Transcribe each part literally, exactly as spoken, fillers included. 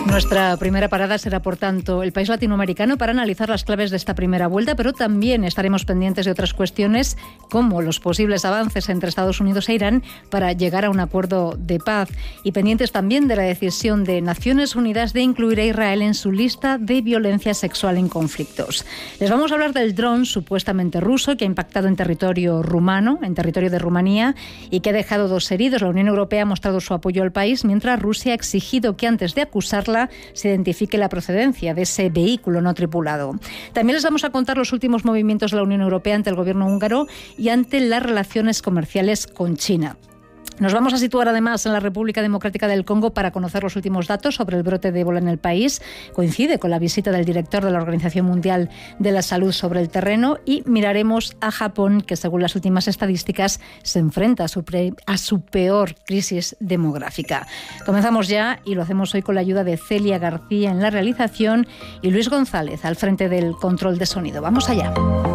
Nuestra primera parada será, por tanto, el país latinoamericano para analizar las claves de esta primera vuelta, pero también estaremos pendientes de otras cuestiones como los posibles avances entre Estados Unidos e Irán para llegar a un acuerdo de paz y pendientes también de la decisión de Naciones Unidas de incluir a Israel en su lista de violencia sexual en conflictos. Les vamos a hablar del dron supuestamente ruso que ha impactado en territorio rumano, en territorio de Rumanía, y que ha dejado dos heridos. La Unión Europea ha mostrado su apoyo al país, mientras Rusia ha exigido que antes de acusarla se identifique la procedencia de ese vehículo no tripulado. También les vamos a contar los últimos movimientos de la Unión Europea ante el gobierno húngaro y ante las relaciones comerciales con China. Nos vamos a situar además en la República Democrática del Congo para conocer los últimos datos sobre el brote de ébola en el país. Coincide con la visita del director de la Organización Mundial de la Salud sobre el terreno y miraremos a Japón, que según las últimas estadísticas se enfrenta a su, pre- a su peor crisis demográfica. Comenzamos ya y lo hacemos hoy con la ayuda de Celia García en la realización y Luis González al frente del control de sonido. Vamos allá.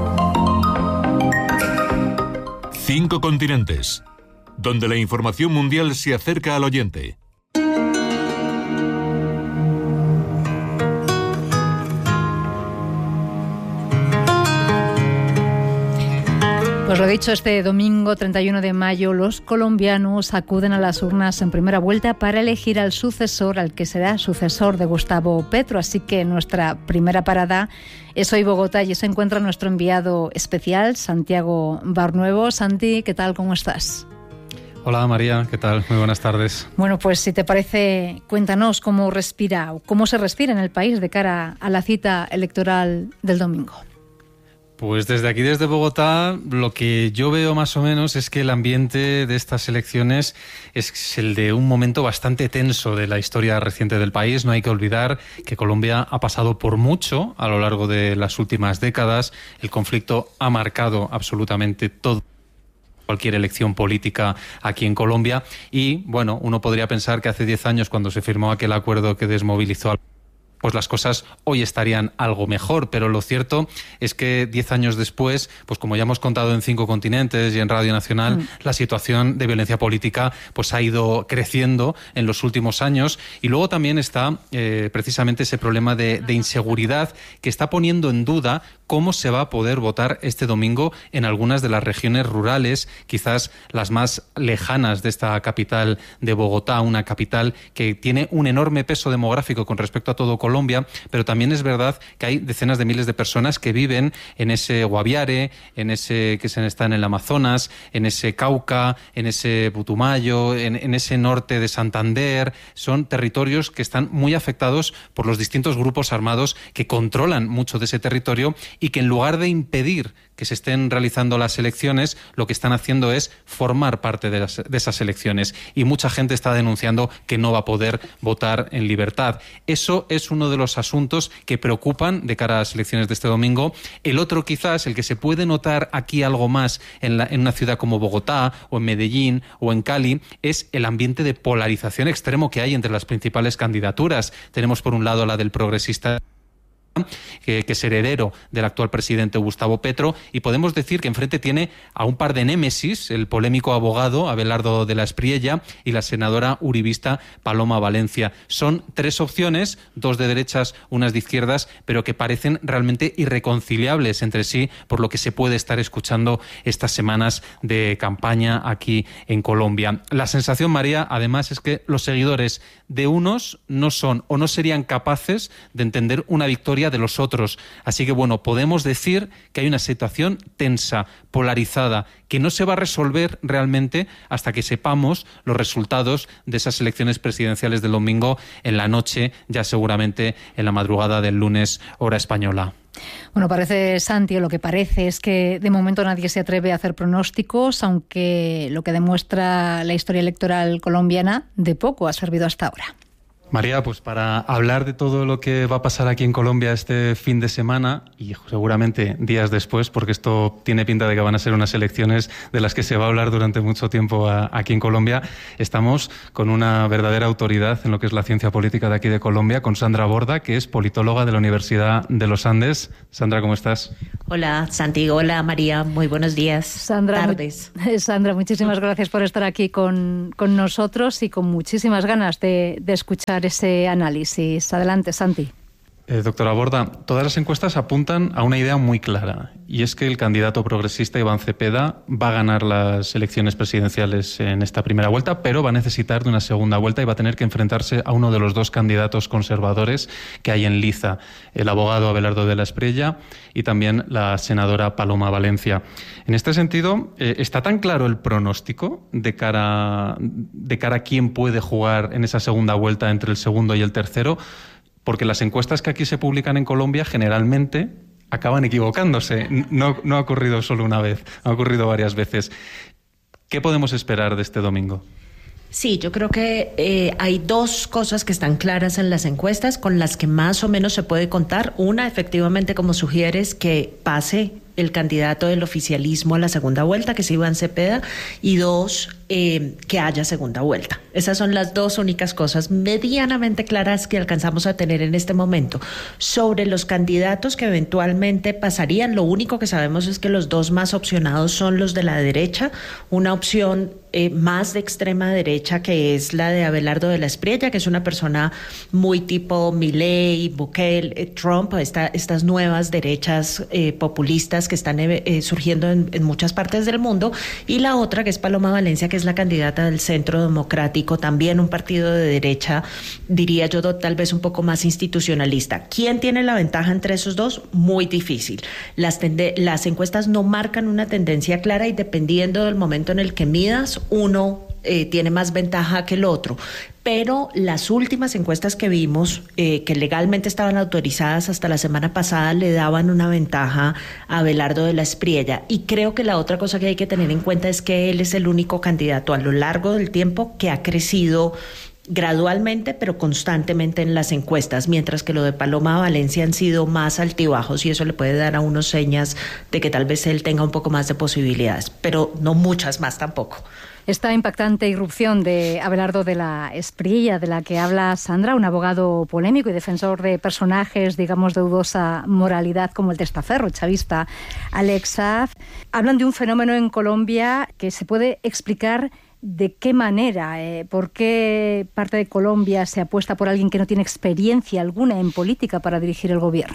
Cinco continentes, donde la información mundial se acerca al oyente. Pues lo dicho, este domingo treinta y uno de mayo los colombianos acuden a las urnas en primera vuelta para elegir al sucesor, al que será sucesor de Gustavo Petro. Así que nuestra primera parada es hoy Bogotá y se encuentra nuestro enviado especial, Santiago Barnuevo. Santi, ¿qué tal? ¿Cómo estás? Hola María, ¿qué tal? Muy buenas tardes. Bueno, pues si te parece, cuéntanos cómo respira, cómo se respira en el país de cara a la cita electoral del domingo. Pues desde aquí, desde Bogotá, lo que yo veo más o menos es que el ambiente de estas elecciones es el de un momento bastante tenso de la historia reciente del país. No hay que olvidar que Colombia ha pasado por mucho a lo largo de las últimas décadas. El conflicto ha marcado absolutamente todo. Cualquier elección política aquí en Colombia y, bueno, uno podría pensar que hace diez años, cuando se firmó aquel acuerdo que desmovilizó al pues las cosas hoy estarían algo mejor, pero lo cierto es que diez años después, pues como ya hemos contado en Cinco Continentes y en Radio Nacional, mm. la situación de violencia política pues ha ido creciendo en los últimos años y luego también está eh, precisamente ese problema de, de inseguridad que está poniendo en duda cómo se va a poder votar este domingo en algunas de las regiones rurales, quizás las más lejanas de esta capital de Bogotá, una capital que tiene un enorme peso demográfico con respecto a todo Colombia. Colombia, pero también es verdad que hay decenas de miles de personas que viven en ese Guaviare, en ese que se está en el Amazonas, en ese Cauca, en ese Putumayo, en, en ese norte de Santander. Son territorios que están muy afectados por los distintos grupos armados que controlan mucho de ese territorio y que en lugar de impedir que se estén realizando las elecciones, lo que están haciendo es formar parte de, las, de esas elecciones. Y mucha gente está denunciando que no va a poder votar en libertad. Eso es uno de los asuntos que preocupan de cara a las elecciones de este domingo. El otro, quizás, el que se puede notar aquí algo más en, la, en una ciudad como Bogotá, o en Medellín, o en Cali, es el ambiente de polarización extremo que hay entre las principales candidaturas. Tenemos, por un lado, la del progresista, Que, que es heredero del actual presidente Gustavo Petro, y podemos decir que enfrente tiene a un par de némesis, el polémico abogado Abelardo de la Espriella y la senadora uribista Paloma Valencia. Son tres opciones, dos de derechas, unas de izquierdas, pero que parecen realmente irreconciliables entre sí por lo que se puede estar escuchando estas semanas de campaña aquí en Colombia. La sensación, María, además, es que los seguidores de unos no son o no serían capaces de entender una victoria de los otros. Así que, bueno, podemos decir que hay una situación tensa, polarizada, que no se va a resolver realmente hasta que sepamos los resultados de esas elecciones presidenciales del domingo en la noche, ya seguramente en la madrugada del lunes, hora española. Bueno, parece, Santi, o lo que parece es que de momento nadie se atreve a hacer pronósticos, aunque lo que demuestra la historia electoral colombiana de poco ha servido hasta ahora. María, pues para hablar de todo lo que va a pasar aquí en Colombia este fin de semana y seguramente días después, porque esto tiene pinta de que van a ser unas elecciones de las que se va a hablar durante mucho tiempo a, aquí en Colombia, estamos con una verdadera autoridad en lo que es la ciencia política de aquí de Colombia, con Sandra Borda, que es politóloga de la Universidad de los Andes. Sandra, ¿cómo estás? Hola, Santi. Hola, María. Muy buenos días. Sandra, tardes. Mu- Sandra, muchísimas gracias por estar aquí con, con nosotros y con muchísimas ganas de, de escuchar completar ese análisis. Adelante, Santi. Eh, doctora Borda, todas las encuestas apuntan a una idea muy clara, y es que el candidato progresista Iván Cepeda va a ganar las elecciones presidenciales en esta primera vuelta, pero va a necesitar de una segunda vuelta y va a tener que enfrentarse a uno de los dos candidatos conservadores que hay en liza, el abogado Abelardo de la Espriella y también la senadora Paloma Valencia. En este sentido, eh, ¿está tan claro el pronóstico de cara, de cara a quién puede jugar en esa segunda vuelta entre el segundo y el tercero? Porque las encuestas que aquí se publican en Colombia generalmente acaban equivocándose. No, no ha ocurrido solo una vez, ha ocurrido varias veces. ¿Qué podemos esperar de este domingo? Sí, yo creo que eh, hay dos cosas que están claras en las encuestas con las que más o menos se puede contar. Una, efectivamente, como sugieres, que pase el candidato del oficialismo a la segunda vuelta, que es Iván Cepeda, y dos, eh, que haya segunda vuelta. Esas son las dos únicas cosas medianamente claras que alcanzamos a tener en este momento. Sobre los candidatos que eventualmente pasarían, lo único que sabemos es que los dos más opcionados son los de la derecha, una opción eh, más de extrema derecha, que es la de Abelardo de la Espriella, que es una persona muy tipo Milei, Bukele, eh, Trump, esta, estas nuevas derechas eh, populistas que están eh, surgiendo en, en muchas partes del mundo, y la otra, que es Paloma Valencia, que es la candidata del Centro Democrático, también un partido de derecha, diría yo, tal vez un poco más institucionalista. ¿Quién tiene la ventaja entre esos dos? Muy difícil. Las, tende- las encuestas no marcan una tendencia clara, y dependiendo del momento en el que midas, uno eh, tiene más ventaja que el otro. Pero las últimas encuestas que vimos, eh, que legalmente estaban autorizadas hasta la semana pasada, le daban una ventaja a Abelardo de la Espriella. Y creo que la otra cosa que hay que tener en cuenta es que él es el único candidato a lo largo del tiempo que ha crecido gradualmente pero constantemente en las encuestas, mientras que lo de Paloma Valencia han sido más altibajos, y eso le puede dar a uno señas de que tal vez él tenga un poco más de posibilidades, pero no muchas más tampoco. Esta impactante irrupción de Abelardo de la Espriella, de la que habla Sandra, un abogado polémico y defensor de personajes, digamos, de dudosa moralidad, como el testaferro chavista Alex Saab, hablan de un fenómeno en Colombia que se puede explicar de qué manera, eh, por qué parte de Colombia se apuesta por alguien que no tiene experiencia alguna en política para dirigir el gobierno.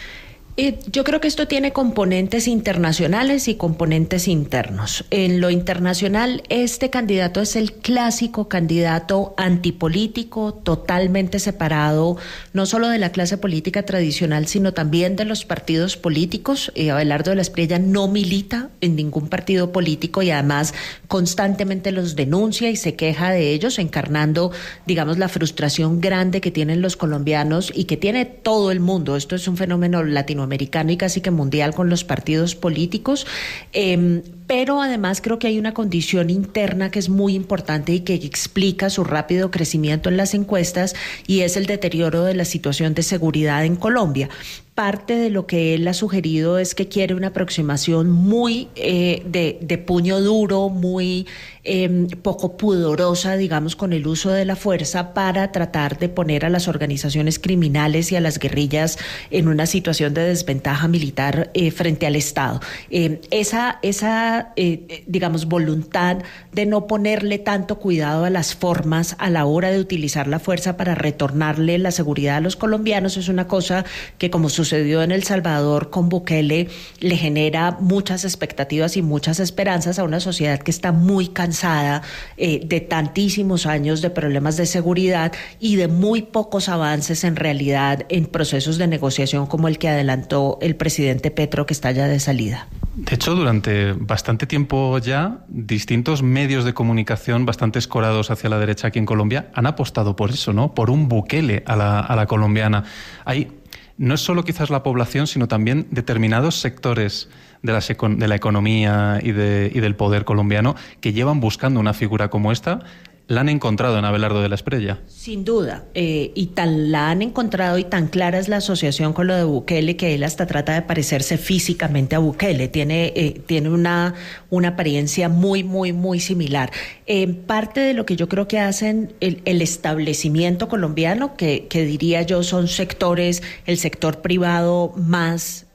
Eh, yo creo que esto tiene componentes internacionales y componentes internos. En lo internacional, este candidato es el clásico candidato antipolítico, totalmente separado, no solo de la clase política tradicional, sino también de los partidos políticos. Eh, Abelardo de la Espriella no milita en ningún partido político y además constantemente los denuncia y se queja de ellos, encarnando, digamos, la frustración grande que tienen los colombianos y que tiene todo el mundo. Esto es un fenómeno latinoamericano americano y casi que mundial con los partidos políticos, eh, pero además creo que hay una condición interna que es muy importante y que explica su rápido crecimiento en las encuestas, y es el deterioro de la situación de seguridad en Colombia. Parte de lo que él ha sugerido es que quiere una aproximación muy eh, de, de puño duro, muy eh, poco pudorosa, digamos, con el uso de la fuerza para tratar de poner a las organizaciones criminales y a las guerrillas en una situación de desventaja militar eh, frente al Estado. Eh, esa, esa eh, digamos, voluntad de no ponerle tanto cuidado a las formas a la hora de utilizar la fuerza para retornarle la seguridad a los colombianos es una cosa que, como sucedió en El Salvador con Bukele, le genera muchas expectativas y muchas esperanzas a una sociedad que está muy cansada eh, de tantísimos años de problemas de seguridad y de muy pocos avances en realidad en procesos de negociación como el que adelantó el presidente Petro, que está ya de salida. De hecho, durante bastante tiempo ya, distintos medios de comunicación bastante escorados hacia la derecha aquí en Colombia han apostado por eso, ¿no? Por un Bukele a la, a la colombiana. Hay no es solo quizás la población, sino también determinados sectores de la, de la economía y, de, y del poder colombiano que llevan buscando una figura como esta. La han encontrado en Abelardo de la Espriella. Sin duda, eh, y tan la han encontrado y tan clara es la asociación con lo de Bukele que él hasta trata de parecerse físicamente a Bukele. Tiene, eh, tiene una, una apariencia muy, muy, muy similar. Eh, parte de lo que yo creo que hacen el, el establecimiento colombiano, que, que diría yo son sectores, el sector privado más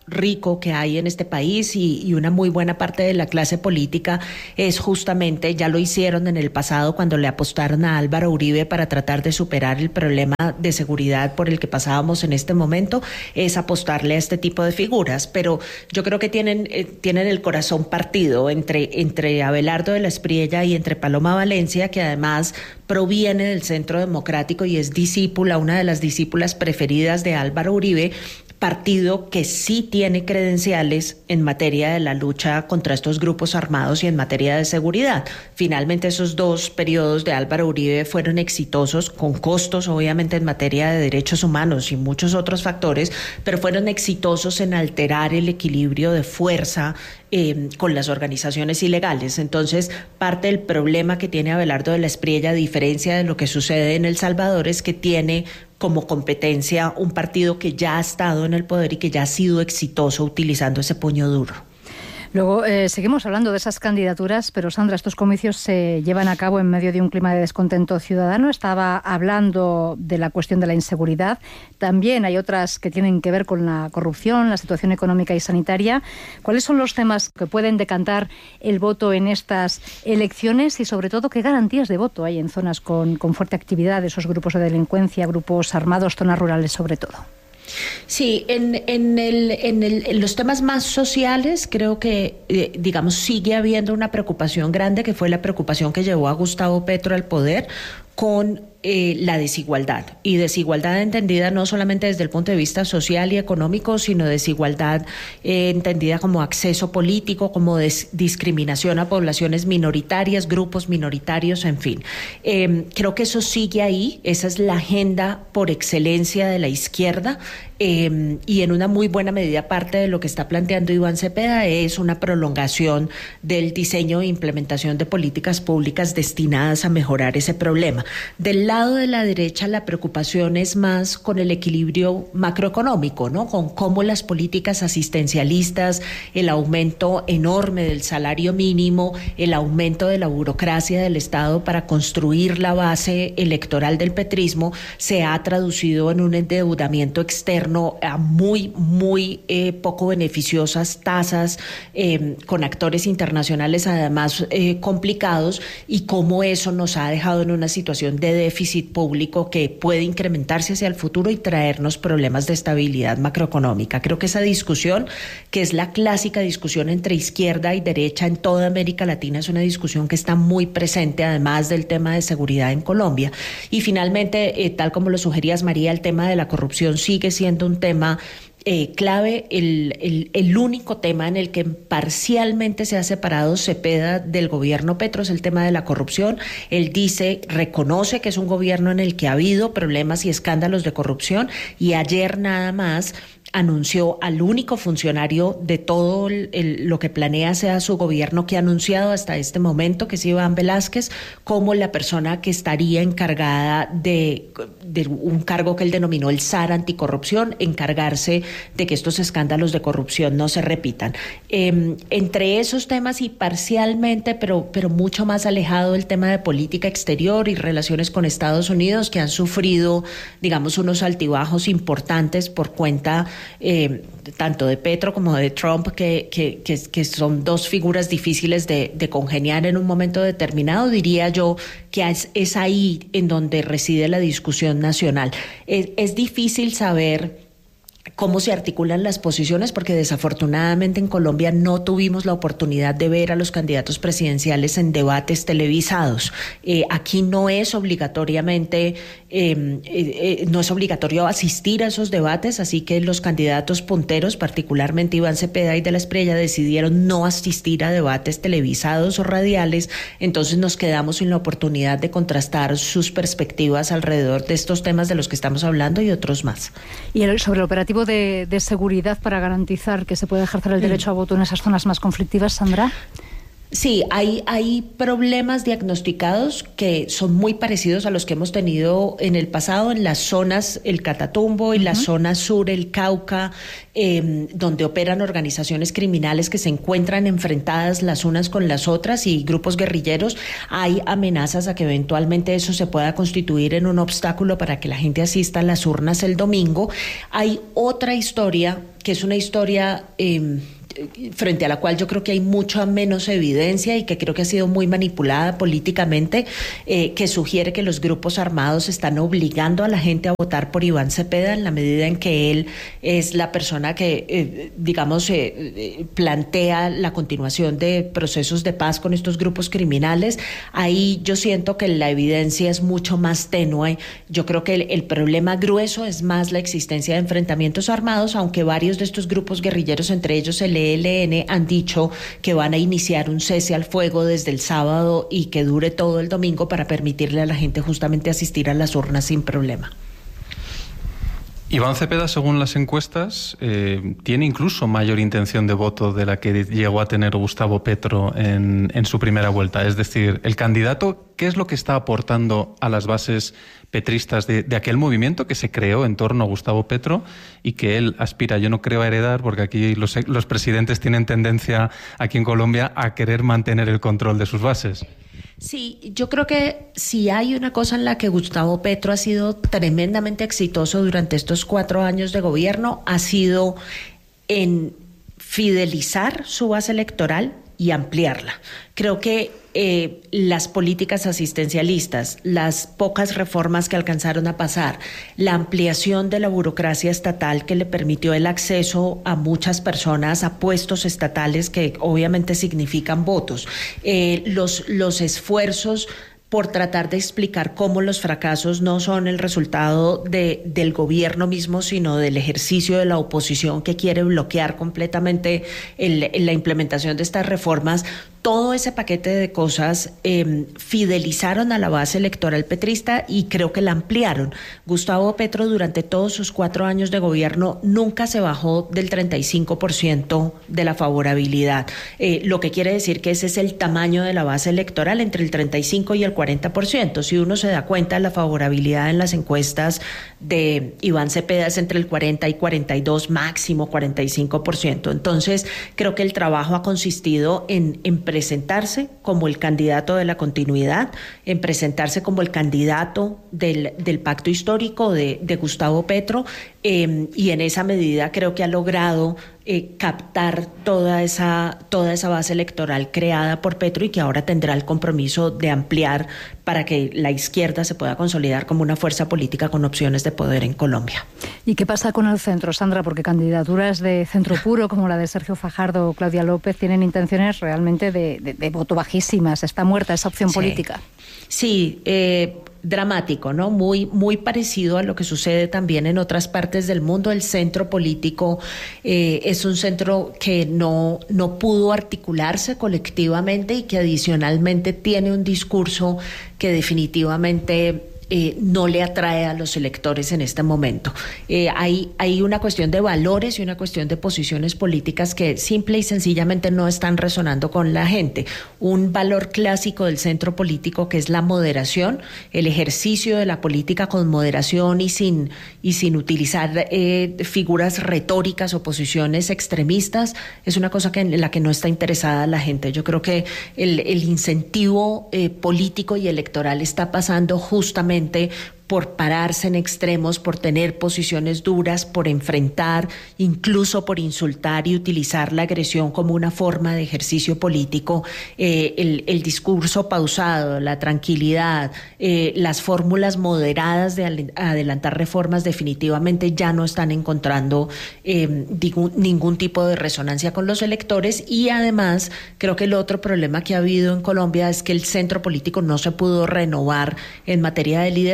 rico que hay en este país y, y una muy buena parte de la clase política es justamente, ya lo hicieron en el pasado cuando le apostaron a Álvaro Uribe para tratar de superar el problema de seguridad por el que pasábamos en este momento, es apostarle a este tipo de figuras, pero yo creo que tienen, eh, tienen el corazón partido entre, entre Abelardo de la Espriella y entre Paloma Valencia, que además proviene del Centro Democrático y es discípula, una de las discípulas preferidas de Álvaro Uribe, partido que sí tiene credenciales en materia de la lucha contra estos grupos armados y en materia de seguridad. Finalmente, esos dos periodos de Álvaro Uribe fueron exitosos, con costos obviamente en materia de derechos humanos y muchos otros factores, pero fueron exitosos en alterar el equilibrio de fuerza eh, con las organizaciones ilegales. Entonces, parte del problema que tiene Abelardo de la Espriella, a diferencia de lo que sucede en El Salvador, es que tiene como competencia un partido que ya ha estado en el poder y que ya ha sido exitoso utilizando ese puño duro. Luego, eh, seguimos hablando de esas candidaturas, pero Sandra, estos comicios se llevan a cabo en medio de un clima de descontento ciudadano. Estaba hablando de la cuestión de la inseguridad. También hay otras que tienen que ver con la corrupción, la situación económica y sanitaria. ¿Cuáles son los temas que pueden decantar el voto en estas elecciones y, sobre todo, qué garantías de voto hay en zonas con, con fuerte actividad, esos grupos de delincuencia, grupos armados, zonas rurales sobre todo? Sí, en, en, el, en, el, en los temas más sociales creo que, eh, digamos, sigue habiendo una preocupación grande, que fue la preocupación que llevó a Gustavo Petro al poder, con eh, la desigualdad, y desigualdad entendida no solamente desde el punto de vista social y económico, sino desigualdad eh, entendida como acceso político, como des- discriminación a poblaciones minoritarias, grupos minoritarios, en fin. Eh, creo que eso sigue ahí, esa es la agenda por excelencia de la izquierda, eh, y en una muy buena medida parte de lo que está planteando Iván Cepeda es una prolongación del diseño e implementación de políticas públicas destinadas a mejorar ese problema. Del lado de la derecha, la preocupación es más con el equilibrio macroeconómico, ¿no? Con cómo las políticas asistencialistas, el aumento enorme del salario mínimo, el aumento de la burocracia del Estado para construir la base electoral del petrismo se ha traducido en un endeudamiento externo a muy, muy eh, poco beneficiosas tasas, eh, con actores internacionales además eh, complicados, y cómo eso nos ha dejado en una situación de déficit público que puede incrementarse hacia el futuro y traernos problemas de estabilidad macroeconómica. Creo que esa discusión, que es la clásica discusión entre izquierda y derecha en toda América Latina, es una discusión que está muy presente, además del tema de seguridad en Colombia. Y finalmente, eh, tal como lo sugerías, María, el tema de la corrupción sigue siendo un tema Eh, clave, el, el, el único tema en el que parcialmente se ha separado Cepeda del gobierno Petro es el tema de la corrupción. Él dice, reconoce que es un gobierno en el que ha habido problemas y escándalos de corrupción, y ayer nada más anunció al único funcionario de todo el, el, lo que planea sea su gobierno que ha anunciado hasta este momento, que es Iván Velázquez, como la persona que estaría encargada de, de un cargo que él denominó el S A R anticorrupción, encargarse de que estos escándalos de corrupción no se repitan. Eh, entre esos temas y parcialmente, pero, pero mucho más alejado, el tema de política exterior y relaciones con Estados Unidos, que han sufrido, digamos, unos altibajos importantes por cuenta Eh, tanto de Petro como de Trump, que, que, que, que son dos figuras difíciles de, de congeniar en un momento determinado. Diría yo que es, es ahí en donde reside la discusión nacional. Es, es difícil saber cómo se articulan las posiciones, porque desafortunadamente en Colombia no tuvimos la oportunidad de ver a los candidatos presidenciales en debates televisados. Eh, aquí no es obligatoriamente, eh, eh, no es obligatorio asistir a esos debates, así que los candidatos punteros, particularmente Iván Cepeda y de la Espriella, decidieron no asistir a debates televisados o radiales. Entonces nos quedamos sin la oportunidad de contrastar sus perspectivas alrededor de estos temas de los que estamos hablando y otros más. Y el, sobre el operativo de, de seguridad para garantizar que se puede ejercer el derecho a voto en esas zonas más conflictivas, Sandra. Sí, hay, hay problemas diagnosticados que son muy parecidos a los que hemos tenido en el pasado en las zonas, el Catatumbo y uh-huh. la zona sur, el Cauca, eh, donde operan organizaciones criminales que se encuentran enfrentadas las unas con las otras y grupos guerrilleros. Hay amenazas a que eventualmente eso se pueda constituir en un obstáculo para que la gente asista a las urnas el domingo. Hay otra historia que es una historia Eh, frente a la cual yo creo que hay mucha menos evidencia y que creo que ha sido muy manipulada políticamente, eh, que sugiere que los grupos armados están obligando a la gente a votar por Iván Cepeda en la medida en que él es la persona que, eh, digamos, eh, eh, plantea la continuación de procesos de paz con estos grupos criminales. Ahí yo siento que la evidencia es mucho más tenue. Yo creo que el, el problema grueso es más la existencia de enfrentamientos armados, aunque varios de estos grupos guerrilleros, entre ellos el E L N, han dicho que van a iniciar un cese al fuego desde el sábado y que dure todo el domingo para permitirle a la gente justamente asistir a las urnas sin problema. Iván Cepeda, según las encuestas, eh, tiene incluso mayor intención de voto de la que llegó a tener Gustavo Petro en, en su primera vuelta. Es decir, el candidato, ¿qué es lo que está aportando a las bases petristas de, de aquel movimiento que se creó en torno a Gustavo Petro y que él aspira, yo no creo, a heredar, porque aquí los, los presidentes tienen tendencia aquí en Colombia a querer mantener el control de sus bases? Sí, yo creo que si hay una cosa en la que Gustavo Petro ha sido tremendamente exitoso durante estos cuatro años de gobierno, ha sido en fidelizar su base electoral y ampliarla. Creo que eh, las políticas asistencialistas, las pocas reformas que alcanzaron a pasar, la ampliación de la burocracia estatal que le permitió el acceso a muchas personas a puestos estatales que obviamente significan votos, eh, los, los esfuerzos por tratar de explicar cómo los fracasos no son el resultado de, del gobierno mismo, sino del ejercicio de la oposición que quiere bloquear completamente el, la implementación de estas reformas. Todo ese paquete de cosas eh, fidelizaron a la base electoral petrista y creo que la ampliaron. Gustavo Petro durante todos sus cuatro años de gobierno nunca se bajó del treinta y cinco por ciento de la favorabilidad, eh, lo que quiere decir que ese es el tamaño de la base electoral, entre el treinta y cinco y el cuarenta por ciento. Si uno se da cuenta, la favorabilidad en las encuestas de Iván Cepeda es entre el cuarenta y cuarenta y dos, máximo cuarenta y cinco por ciento. Entonces, creo que el trabajo ha consistido en, en presentarse como el candidato de la continuidad, en presentarse como el candidato del, del pacto histórico de, de Gustavo Petro, eh, y en esa medida creo que ha logrado eh, captar toda esa, toda esa base electoral creada por Petro y que ahora tendrá el compromiso de ampliar para que la izquierda se pueda consolidar como una fuerza política con opciones de poder en Colombia. ¿Y qué pasa con el centro, Sandra? Porque candidaturas de centro puro como la de Sergio Fajardo o Claudia López tienen intenciones realmente de, de, de voto bajísimas. ¿Está muerta esa opción sí. política? Sí, eh, dramático, ¿no? Muy, muy parecido a lo que sucede también en otras partes del mundo. El centro político eh, es un centro que no, no pudo articularse colectivamente y que adicionalmente tiene un discurso que definitivamente Eh, no le atrae a los electores en este momento. Eh, hay, hay una cuestión de valores y una cuestión de posiciones políticas que simple y sencillamente no están resonando con la gente. Un valor clásico del centro político que es la moderación, el ejercicio de la política con moderación y sin, y sin utilizar eh, figuras retóricas o posiciones extremistas, es una cosa que, en la que no está interesada la gente. Yo creo que el, el incentivo eh, político y electoral está pasando justamente por pararse en extremos, por tener posiciones duras, por enfrentar, incluso por insultar y utilizar la agresión como una forma de ejercicio político. Eh, el, el discurso pausado, la tranquilidad, eh, las fórmulas moderadas de adelantar reformas definitivamente ya no están encontrando eh, digo, ningún tipo de resonancia con los electores. Y además creo que el otro problema que ha habido en Colombia es que el centro político no se pudo renovar en materia de liderazgos.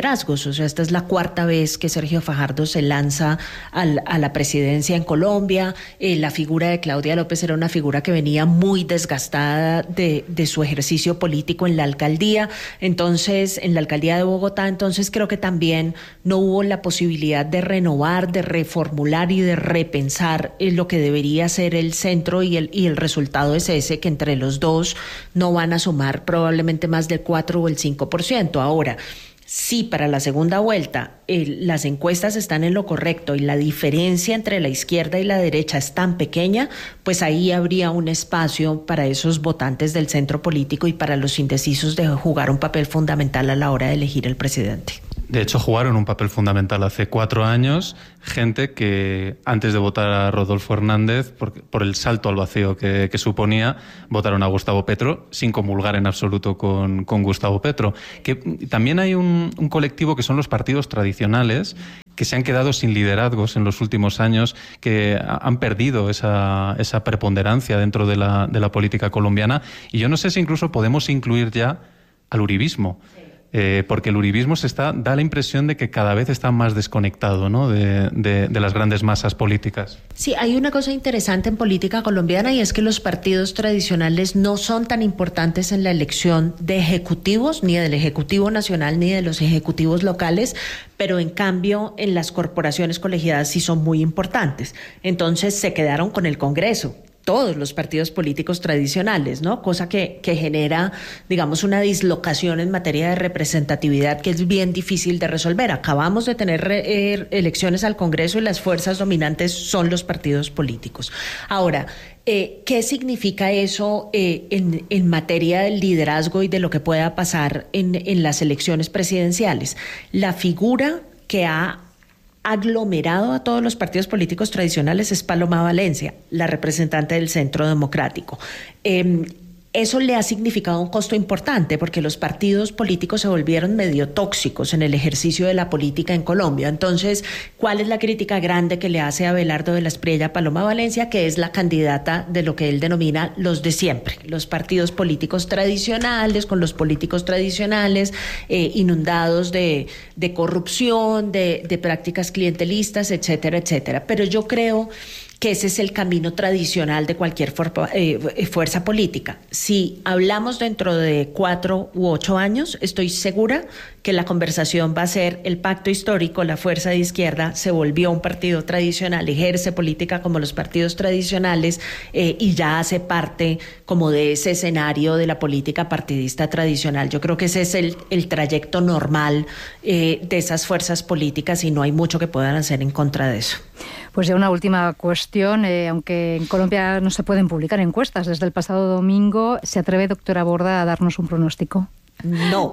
O sea, esta es la cuarta vez que Sergio Fajardo se lanza al, a la presidencia en Colombia. Eh, la figura de Claudia López era una figura que venía muy desgastada de, de su ejercicio político en la alcaldía. Entonces, en la alcaldía de Bogotá, entonces creo que también no hubo la posibilidad de renovar, de reformular y de repensar eh, lo que debería ser el centro, y el, y el resultado es ese, que entre los dos no van a sumar probablemente más del cuatro o el cinco por ciento. Ahora, si para la segunda vuelta eh, las encuestas están en lo correcto y la diferencia entre la izquierda y la derecha es tan pequeña, pues ahí habría un espacio para esos votantes del centro político y para los indecisos de jugar un papel fundamental a la hora de elegir el presidente. De hecho, jugaron un papel fundamental hace cuatro años gente que antes de votar a Rodolfo Hernández, por, por el salto al vacío que, que suponía, votaron a Gustavo Petro sin comulgar en absoluto con, con Gustavo Petro. Que también hay un, un colectivo que son los partidos tradicionales, que se han quedado sin liderazgos en los últimos años, que han perdido esa, esa preponderancia dentro de la, de la política colombiana. Y yo no sé si incluso podemos incluir ya al uribismo. Eh, porque el uribismo se está, da la impresión de que cada vez está más desconectado, ¿no?, de, de, de las grandes masas políticas. Sí, hay una cosa interesante en política colombiana, y es que los partidos tradicionales no son tan importantes en la elección de ejecutivos, ni del Ejecutivo Nacional ni de los ejecutivos locales, pero en cambio en las corporaciones colegiadas sí son muy importantes. Entonces se quedaron con el Congreso, todos los partidos políticos tradicionales, ¿no? Cosa que, que genera, digamos, una dislocación en materia de representatividad que es bien difícil de resolver. Acabamos de tener eh, elecciones al Congreso y las fuerzas dominantes son los partidos políticos. Ahora, eh, ¿qué significa eso eh, en, en materia del liderazgo y de lo que pueda pasar en, en las elecciones presidenciales? La figura que ha aglomerado a todos los partidos políticos tradicionales es Paloma Valencia, la representante del Centro Democrático. Eh, Eso le ha significado un costo importante, porque los partidos políticos se volvieron medio tóxicos en el ejercicio de la política en Colombia. Entonces, ¿cuál es la crítica grande que le hace a Abelardo de la Espriella a Paloma Valencia? Que es la candidata de lo que él denomina los de siempre, los partidos políticos tradicionales, con los políticos tradicionales eh, inundados de, de corrupción, de, de prácticas clientelistas, etcétera, etcétera. Pero yo creo que ese es el camino tradicional de cualquier for, eh, fuerza política. Si hablamos dentro de cuatro u ocho años, estoy segura que la conversación va a ser: el pacto histórico, la fuerza de izquierda se volvió un partido tradicional, ejerce política como los partidos tradicionales eh, y ya hace parte como de ese escenario de la política partidista tradicional. Yo creo que ese es el, el trayecto normal eh, de esas fuerzas políticas, y no hay mucho que puedan hacer en contra de eso. Pues ya una última cuestión, eh, aunque en Colombia no se pueden publicar encuestas desde el pasado domingo, ¿se atreve, doctora Borda, a darnos un pronóstico? No,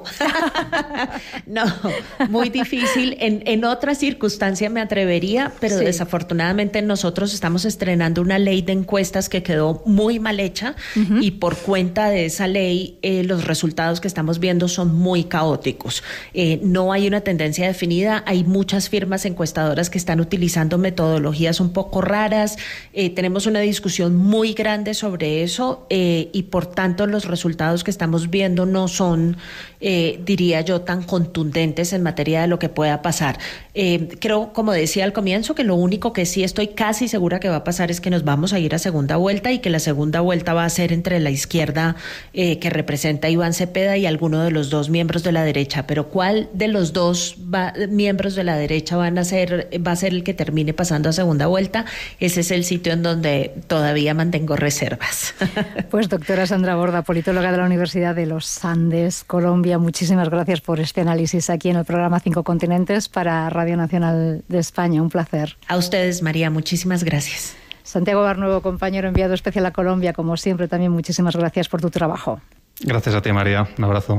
no, muy difícil. En, en otra circunstancia me atrevería, pero sí, desafortunadamente nosotros estamos estrenando una ley de encuestas que quedó muy mal hecha, uh-huh. y por cuenta de esa ley eh, los resultados que estamos viendo son muy caóticos. Eh, no hay una tendencia definida, hay muchas firmas encuestadoras que están utilizando metodologías un poco raras, eh, tenemos una discusión muy grande sobre eso eh, y por tanto los resultados que estamos viendo no son Eh, diría yo, tan contundentes en materia de lo que pueda pasar. Eh, creo, como decía al comienzo, que lo único que sí estoy casi segura que va a pasar es que nos vamos a ir a segunda vuelta, y que la segunda vuelta va a ser entre la izquierda eh, que representa a Iván Cepeda y alguno de los dos miembros de la derecha. Pero ¿cuál de los dos va, miembros de la derecha van a ser, va a ser el que termine pasando a segunda vuelta? Ese es el sitio en donde todavía mantengo reservas. Pues doctora Sandra Borda, politóloga de la Universidad de los Andes, Colombia, muchísimas gracias por este análisis aquí en el programa Cinco Continentes para Radio Nacional de España. Un placer. A ustedes, María, muchísimas gracias. Santiago Barnuevo, compañero enviado especial a Colombia, como siempre, también muchísimas gracias por tu trabajo. Gracias a ti, María. Un abrazo.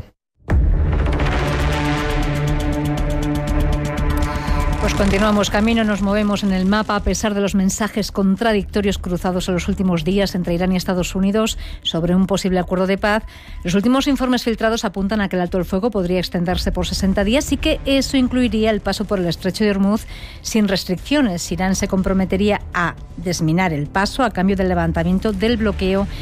Pues continuamos camino, nos movemos en el mapa a pesar de los mensajes contradictorios cruzados en los últimos días entre Irán y Estados Unidos sobre un posible acuerdo de paz. Los últimos informes filtrados apuntan a que el alto el fuego podría extenderse por sesenta días y que eso incluiría el paso por el estrecho de Hormuz sin restricciones. Irán se comprometería a desminar el paso a cambio del levantamiento del bloqueo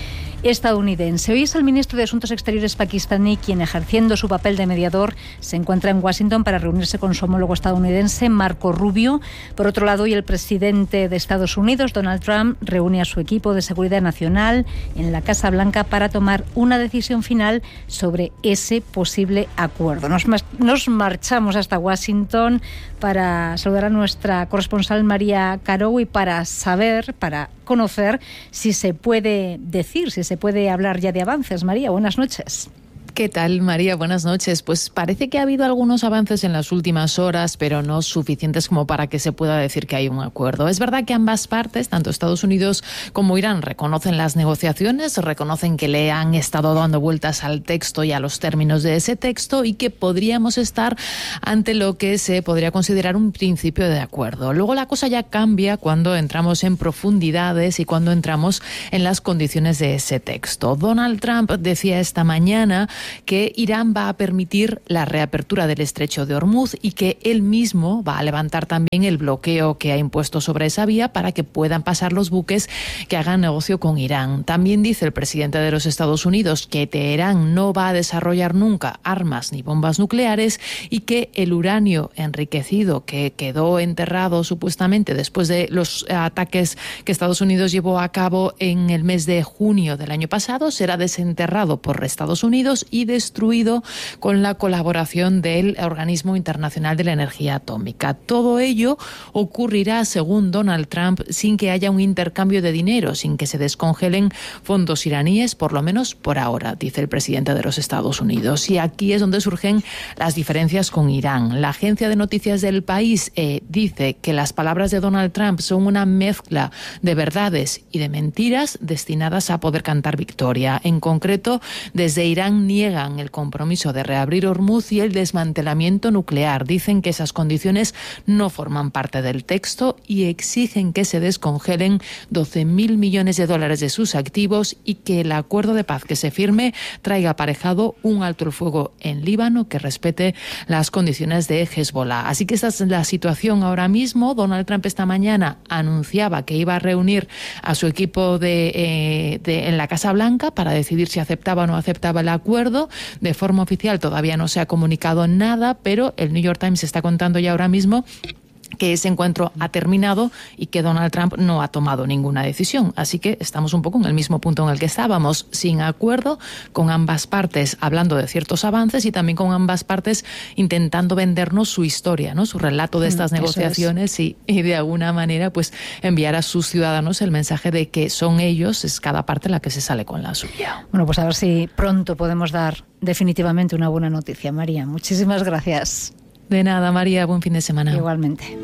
estadounidense. Hoy es el ministro de Asuntos Exteriores pakistaní quien, ejerciendo su papel de mediador, se encuentra en Washington para reunirse con su homólogo estadounidense, Marco Rubio. Por otro lado, hoy el presidente de Estados Unidos, Donald Trump, reúne a su equipo de seguridad nacional en la Casa Blanca para tomar una decisión final sobre ese posible acuerdo. Nos, nos marchamos hasta Washington para saludar a nuestra corresponsal María Caro y para saber, para conocer si se puede decir, si se puede hablar ya de avances. María, buenas noches. ¿Qué tal, María? Buenas noches. Pues parece que ha habido algunos avances en las últimas horas, pero no suficientes como para que se pueda decir que hay un acuerdo. Es verdad que ambas partes, tanto Estados Unidos como Irán, reconocen las negociaciones, reconocen que le han estado dando vueltas al texto y a los términos de ese texto y que podríamos estar ante lo que se podría considerar un principio de acuerdo. Luego la cosa ya cambia cuando entramos en profundidades y cuando entramos en las condiciones de ese texto. Donald Trump decía esta mañana que Irán va a permitir la reapertura del estrecho de Hormuz y que él mismo va a levantar también el bloqueo que ha impuesto sobre esa vía para que puedan pasar los buques que hagan negocio con Irán. También dice el presidente de los Estados Unidos que Teherán no va a desarrollar nunca armas ni bombas nucleares y que el uranio enriquecido que quedó enterrado supuestamente después de los ataques que Estados Unidos llevó a cabo en el mes de junio del año pasado será desenterrado por Estados Unidos y destruido con la colaboración del Organismo Internacional de la Energía Atómica. Todo ello ocurrirá, según Donald Trump, sin que haya un intercambio de dinero, sin que se descongelen fondos iraníes, por lo menos por ahora, dice el presidente de los Estados Unidos. Y aquí es donde surgen las diferencias con Irán. La agencia de noticias del país eh, dice que las palabras de Donald Trump son una mezcla de verdades y de mentiras destinadas a poder cantar victoria. En concreto, desde Irán niegan el compromiso de reabrir Hormuz y el desmantelamiento nuclear. Dicen que esas condiciones no forman parte del texto y exigen que se descongelen doce mil millones de dólares de sus activos y que el acuerdo de paz que se firme traiga aparejado un alto el fuego en Líbano que respete las condiciones de Hezbollah. Así que esta es la situación ahora mismo. Donald Trump esta mañana anunciaba que iba a reunir a su equipo de, eh, de, en la Casa Blanca para decidir si aceptaba o no aceptaba el acuerdo. De forma oficial todavía no se ha comunicado nada, pero el New York Times está contando ya ahora mismo que ese encuentro ha terminado y que Donald Trump no ha tomado ninguna decisión. Así que estamos un poco en el mismo punto en el que estábamos, sin acuerdo, con ambas partes hablando de ciertos avances y también con ambas partes intentando vendernos su historia, ¿no? Su relato de estas mm, negociaciones y, y de alguna manera pues enviar a sus ciudadanos el mensaje de que son ellos, es cada parte la que se sale con la suya. Bueno, pues a ver si pronto podemos dar definitivamente una buena noticia. María, muchísimas gracias. De nada, María, buen fin de semana. Igualmente.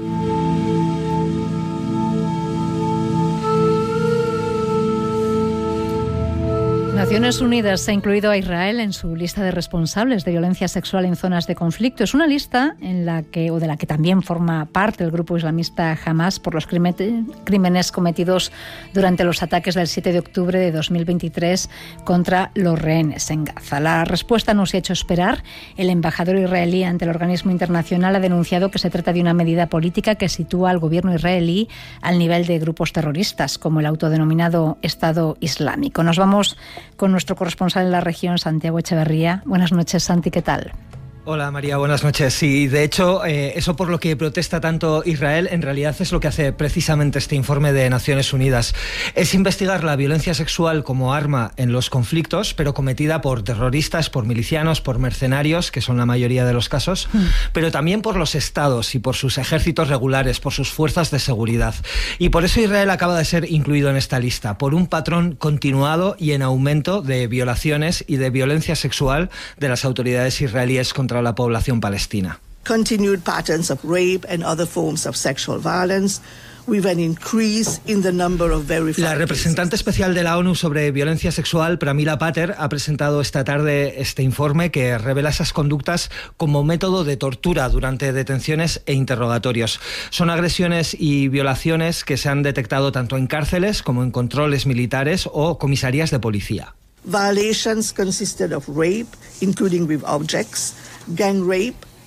Naciones Unidas ha incluido a Israel en su lista de responsables de violencia sexual en zonas de conflicto. Es una lista en la que, o de la que también forma parte el grupo islamista Hamas por los crímenes cometidos durante los ataques del siete de octubre de dos mil veintitrés contra los rehenes en Gaza. La respuesta no se ha hecho esperar. El embajador israelí ante el organismo internacional ha denunciado que se trata de una medida política que sitúa al gobierno israelí al nivel de grupos terroristas, como el autodenominado Estado Islámico. Nos vamos con nuestro corresponsal en la región, Santiago Echeverría. Buenas noches, Santi, ¿qué tal? Hola María, buenas noches. Sí, de hecho, eh, eso por lo que protesta tanto Israel, en realidad es lo que hace precisamente este informe de Naciones Unidas. Es investigar la violencia sexual como arma en los conflictos, pero cometida por terroristas, por milicianos, por mercenarios, que son la mayoría de los casos, mm. pero también por los estados y por sus ejércitos regulares, por sus fuerzas de seguridad. Y por eso Israel acaba de ser incluido en esta lista, por un patrón continuado y en aumento de violaciones y de violencia sexual de las autoridades israelíes contra la población palestina. Continued patterns of rape and other forms of sexual violence. We've an increase in the number of verified La representante cases. especial de la ONU sobre violencia sexual, Pramila Pater, ha presentado esta tarde este informe que revela esas conductas como método de tortura durante detenciones e interrogatorios. Son agresiones y violaciones que se han detectado tanto en cárceles como en controles militares o comisarías de policía. Violations consisted of rape, including with objects, gang rape,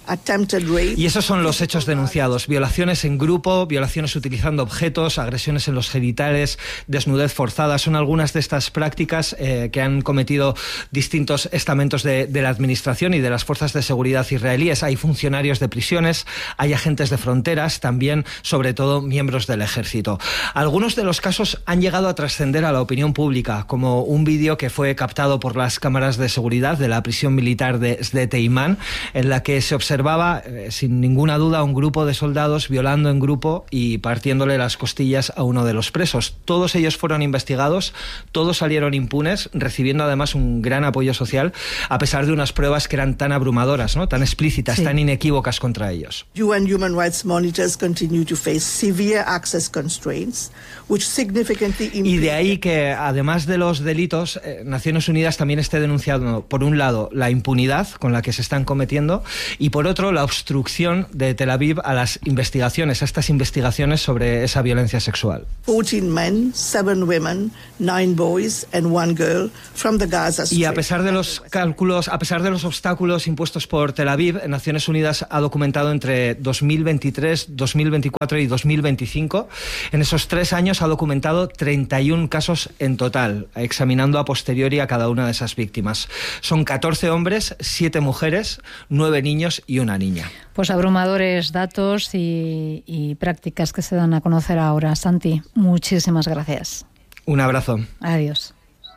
Y esos son los hechos denunciados: violaciones en grupo, violaciones utilizando objetos, agresiones en los genitales, desnudez forzada. Son algunas de estas prácticas eh, que han cometido distintos estamentos de, de la administración y de las fuerzas de seguridad israelíes. Hay funcionarios de prisiones, hay agentes de fronteras, también, sobre todo, miembros del ejército. Algunos de los casos han llegado a trascender a la opinión pública, como un vídeo que fue captado por las cámaras de seguridad de la prisión militar de Sde Teiman, en la que se observa observaba, eh, sin ninguna duda, un grupo de soldados violando en grupo y partiéndole las costillas a uno de los presos. Todos ellos fueron investigados, todos salieron impunes, recibiendo además un gran apoyo social, a pesar de unas pruebas que eran tan abrumadoras, ¿no?, tan explícitas, sí, tan inequívocas contra ellos. U N human rights monitors continue to face severe access constraints, which significantly y de ahí que, además de los delitos, eh, Naciones Unidas también esté denunciando, por un lado, la impunidad con la que se están cometiendo, y por otro, la obstrucción de Tel Aviv a las investigaciones, a estas investigaciones sobre esa violencia sexual. fourteen men, seven women, nine boys and one girl from the Gaza Strip. Y a pesar de los cálculos, a pesar de los obstáculos impuestos por Tel Aviv, Naciones Unidas ha documentado entre dos mil veintitrés, dos mil veinticuatro y dos mil veinticinco, en esos tres años ha documentado treinta y uno casos en total, examinando a posteriori a cada una de esas víctimas. Son catorce hombres, siete mujeres, nueve niños y una niña. Pues abrumadores datos y, y prácticas que se dan a conocer ahora. Santi, muchísimas gracias. Un abrazo. Adiós.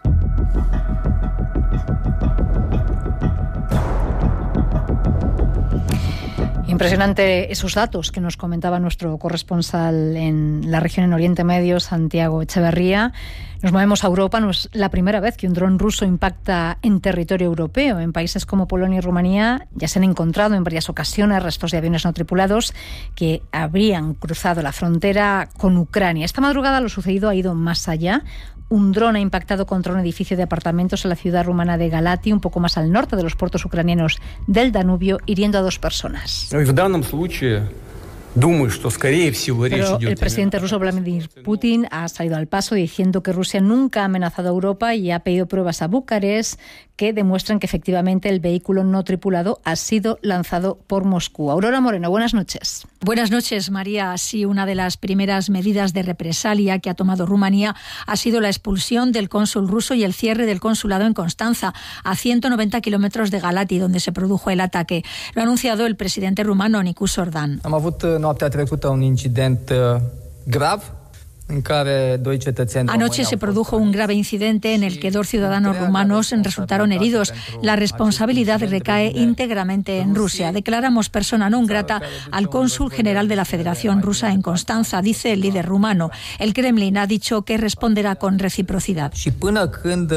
Impresionante esos datos que nos comentaba nuestro corresponsal en la región en Oriente Medio, Santiago Echeverría. Nos movemos a Europa. No es la primera vez que un dron ruso impacta en territorio europeo. En países como Polonia y Rumanía ya se han encontrado en varias ocasiones restos de aviones no tripulados que habrían cruzado la frontera con Ucrania. Esta madrugada lo sucedido ha ido más allá. Un dron ha impactado contra un edificio de apartamentos en la ciudad rumana de Galati, un poco más al norte de los puertos ucranianos del Danubio, hiriendo a dos personas. Pero el presidente ruso Vladimir Putin ha salido al paso diciendo que Rusia nunca ha amenazado a Europa y ha pedido pruebas a Bucarest que demuestran que efectivamente el vehículo no tripulado ha sido lanzado por Moscú. Aurora Moreno, buenas noches. Buenas noches, María. Sí, una de las primeras medidas de represalia que ha tomado Rumanía ha sido la expulsión del cónsul ruso y el cierre del consulado en Constanza, a ciento noventa kilómetros de Galati, donde se produjo el ataque. Lo ha anunciado el presidente rumano, Nicu Sordan. Am avut noaptea trecută un incident grav. Anoche se produjo un grave incidente en el que dos ciudadanos rumanos resultaron heridos. La responsabilidad recae íntegramente en Rusia. Declaramos persona non grata al cónsul general de la Federación Rusa en Constanza, dice el líder rumano. El Kremlin ha dicho que responderá con reciprocidad. Și până când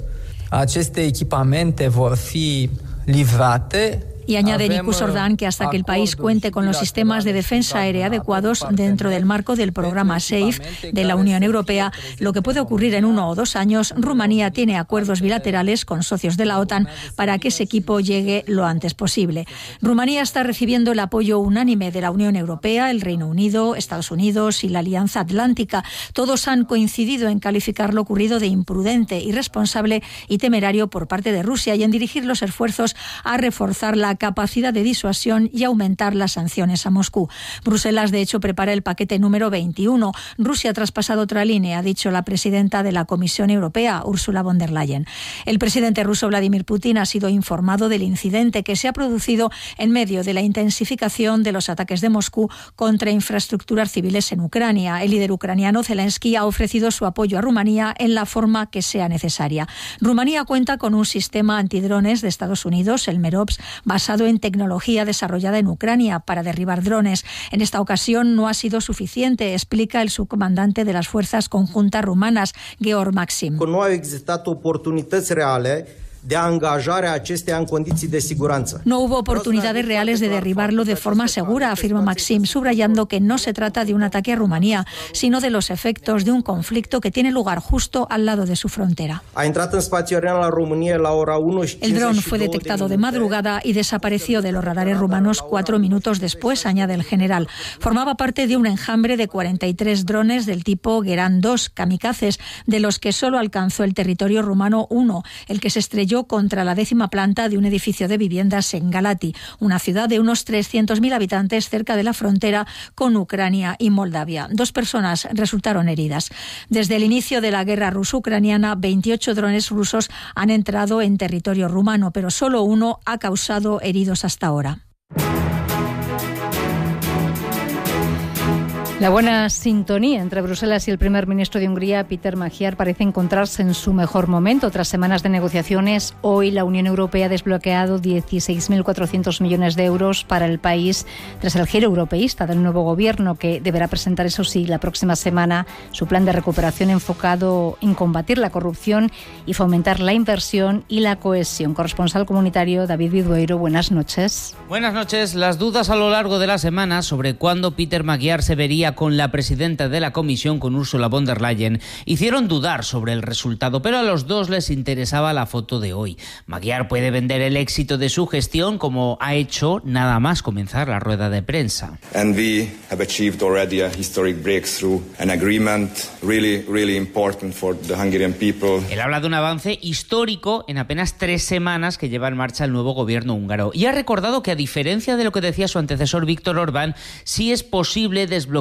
aceste echipamente vor fi livrate, Y añade Nicu Sordan que hasta que el país cuente con los sistemas de defensa aérea adecuados dentro del marco del programa SAFE de la Unión Europea, lo que puede ocurrir en uno o dos años, Rumanía tiene acuerdos bilaterales con socios de la OTAN para que ese equipo llegue lo antes posible. Rumanía está recibiendo el apoyo unánime de la Unión Europea, el Reino Unido, Estados Unidos y la Alianza Atlántica. Todos han coincidido en calificar lo ocurrido de imprudente, irresponsable y temerario por parte de Rusia y en dirigir los esfuerzos a reforzar la capacidad de disuasión y aumentar las sanciones a Moscú. Bruselas, de hecho, prepara el paquete número veintiuno. Rusia ha traspasado otra línea, ha dicho la presidenta de la Comisión Europea, Ursula von der Leyen. El presidente ruso Vladimir Putin ha sido informado del incidente que se ha producido en medio de la intensificación de los ataques de Moscú contra infraestructuras civiles en Ucrania. El líder ucraniano Zelensky ha ofrecido su apoyo a Rumanía en la forma que sea necesaria. Rumanía cuenta con un sistema antidrones de Estados Unidos, el MEROPS, basado en tecnología desarrollada en Ucrania para derribar drones. En esta ocasión no ha sido suficiente, explica el subcomandante de las Fuerzas Conjuntas Rumanas, Georg Maxim. No ha existat oportunități reale de angajarea acesteia în condiții de siguranță. No hubo oportunidades reales de derribarlo de forma segura, afirma Maxim, subrayando que no se trata de un ataque a Rumanía, sino de los efectos de un conflicto que tiene lugar justo al lado de su frontera. A intrat în spațiul aerian la România la ora unu și El dron fue detectado de madrugada y desapareció de los radares rumanos cuatro minutos después, añade el general. Formaba parte de un enjambre de cuarenta y tres drones del tipo Geran dos kamikazes, de los que solo alcanzó el territorio rumano uno, el que se estrelló estalló contra la décima planta de un edificio de viviendas en Galati, una ciudad de unos trescientos mil habitantes cerca de la frontera con Ucrania y Moldavia. Dos personas resultaron heridas. Desde el inicio de la guerra ruso-ucraniana, veintiocho drones rusos han entrado en territorio rumano, pero solo uno ha causado heridos hasta ahora. La buena sintonía entre Bruselas y el primer ministro de Hungría, Péter Magyar, parece encontrarse en su mejor momento. Tras semanas de negociaciones, hoy la Unión Europea ha desbloqueado dieciséis mil cuatrocientos millones de euros para el país tras el giro europeísta del nuevo gobierno, que deberá presentar, eso sí, la próxima semana su plan de recuperación enfocado en combatir la corrupción y fomentar la inversión y la cohesión. Corresponsal comunitario David Vidueiro, buenas noches. Buenas noches. Las dudas a lo largo de la semana sobre cuándo Péter Magyar se vería con la presidenta de la Comisión, con Ursula von der Leyen, hicieron dudar sobre el resultado, pero a los dos les interesaba la foto de hoy. Magyar puede vender el éxito de su gestión, como ha hecho nada más comenzar la rueda de prensa. And we have achieved already a historic breakthrough, an agreement really, really important for the Hungarian people. Él habla de un avance histórico en apenas tres semanas que lleva en marcha el nuevo gobierno húngaro y ha recordado que, a diferencia de lo que decía su antecesor Viktor Orbán, sí es posible desbloquear